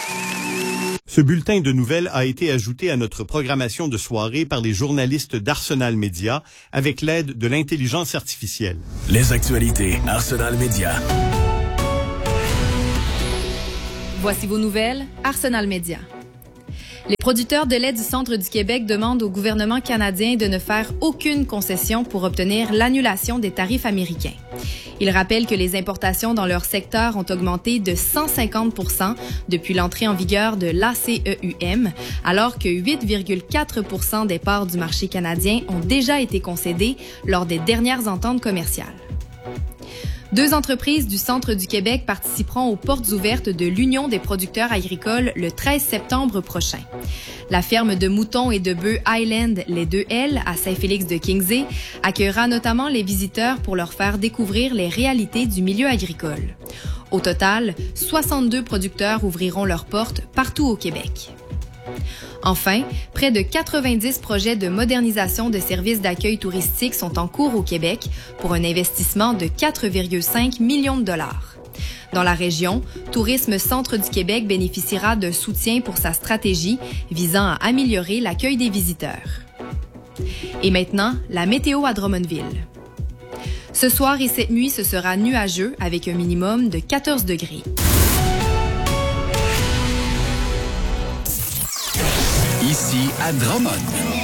Ce bulletin de nouvelles a été ajouté à notre programmation de soirée par les journalistes d'Arsenal Média avec l'aide de l'intelligence artificielle. Les actualités Arsenal Média. Voici vos nouvelles, Arsenal Média. Les producteurs de lait du centre du Québec demandent au gouvernement canadien de ne faire aucune concession pour obtenir l'annulation des tarifs américains. Ils rappellent que les importations dans leur secteur ont augmenté de 150 % depuis l'entrée en vigueur de l'ACEUM, alors que 8,4 % des parts du marché canadien ont déjà été concédées lors des dernières ententes commerciales. 2 entreprises du centre du Québec participeront aux portes ouvertes de l'Union des producteurs agricoles le 13 septembre prochain. La ferme de moutons et de bœufs Highland, les 2L, à Saint-Félix-de-Kingsey, accueillera notamment les visiteurs pour leur faire découvrir les réalités du milieu agricole. Au total, 62 producteurs ouvriront leurs portes partout au Québec. Enfin, près de 90 projets de modernisation de services d'accueil touristique sont en cours au Québec pour un investissement de 4,5 millions de dollars. Dans la région, Tourisme Centre du Québec bénéficiera d'un soutien pour sa stratégie visant à améliorer l'accueil des visiteurs. Et maintenant, la météo à Drummondville. Ce soir et cette nuit, ce sera nuageux avec un minimum de 14 degrés. Ici à Drummond.